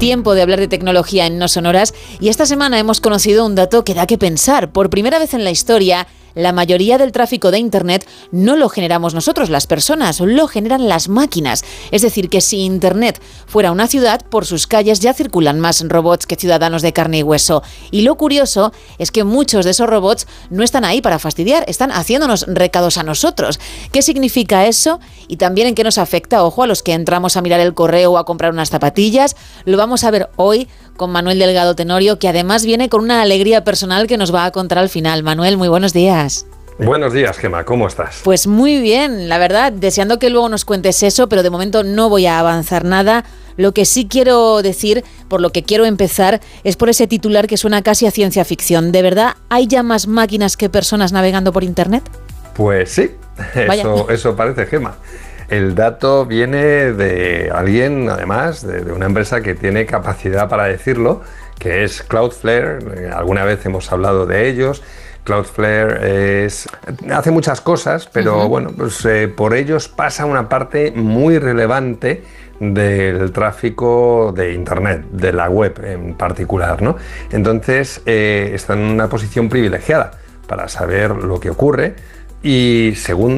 tiempo de hablar de tecnología en No Sonoras y esta semana hemos conocido un dato que da que pensar. Por primera vez en la historia, la mayoría del tráfico de Internet no lo generamos nosotros, las personas, lo generan las máquinas. Es decir, que si Internet fuera una ciudad, por sus calles ya circulan más robots que ciudadanos de carne y hueso. Y lo curioso es que muchos de esos robots no están ahí para fastidiar, están haciéndonos recados a nosotros. ¿Qué significa eso? Y también en qué nos afecta, ojo, a los que entramos a mirar el correo o a comprar unas zapatillas. Lo vamos a ver hoy con Manuel Delgado Tenorio, que además viene con una alegría personal que nos va a contar al final. Manuel, muy buenos días. Buenos días, Gemma, ¿cómo estás? Pues muy bien, la verdad, deseando que luego nos cuentes eso, pero de momento no voy a avanzar nada. Lo que sí quiero decir, por lo que quiero empezar, es por ese titular que suena casi a ciencia ficción. ¿De verdad hay ya más máquinas que personas navegando por Internet? Pues sí, eso parece, Gemma. El dato viene de alguien, además, de una empresa que tiene capacidad para decirlo, que es Cloudflare. Alguna vez hemos hablado de ellos. Cloudflare hace muchas cosas, pero bueno, pues por ellos pasa una parte muy relevante del tráfico de Internet, de la web en particular, ¿no? Entonces están en una posición privilegiada para saber lo que ocurre y según